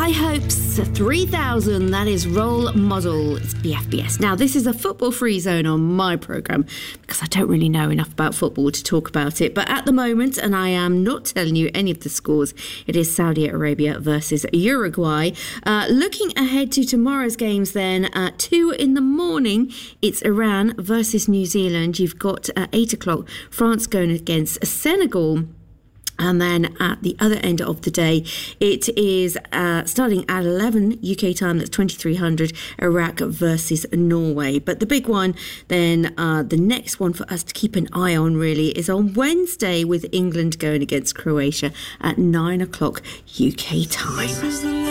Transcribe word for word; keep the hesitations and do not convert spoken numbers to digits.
High Hopes three thousand, that is Role Model. It's B F B S. Now, this is a football-free zone on my programme because I don't really know enough about football to talk about it. But at the moment, and I am not telling you any of the scores, it is Saudi Arabia versus Uruguay. Uh, looking ahead to tomorrow's games then, at two in the morning, it's Iran versus New Zealand. You've got at eight o'clock, France going against Senegal. And then at the other end of the day, it is uh, starting at eleven U K time, that's twenty-three hundred, Iraq versus Norway. But the big one, then uh, the next one for us to keep an eye on really is on Wednesday with England going against Croatia at nine o'clock U K time.